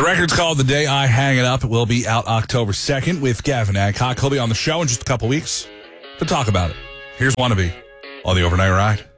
record's called The Day I Hang It Up. It will be out October 2nd with Gavin Adcock. He'll be on the show in just a couple weeks to talk about it. Here's Wannabe on the Overnight Ride.